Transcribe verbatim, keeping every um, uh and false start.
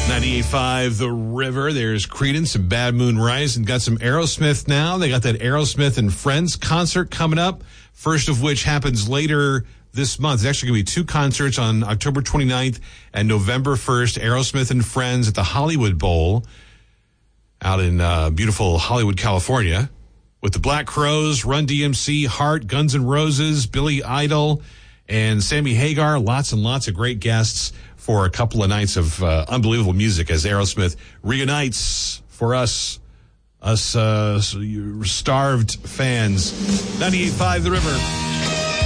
ninety-eight point five The River. There's Creedence and Bad Moon Rising. Got some Aerosmith now. They got that Aerosmith and Friends concert coming up. First of which happens later this month. It's actually going to be two concerts on October twenty-ninth and November first. Aerosmith and Friends at the Hollywood Bowl out in uh, beautiful Hollywood, California. With the Black Crowes, Run D M C, Heart, Guns N' Roses, Billy Idol, and Sammy Hagar. Lots and lots of great guests for a couple of nights of uh, unbelievable music as Aerosmith reunites for us, us uh, starved fans. ninety-eight point five The River.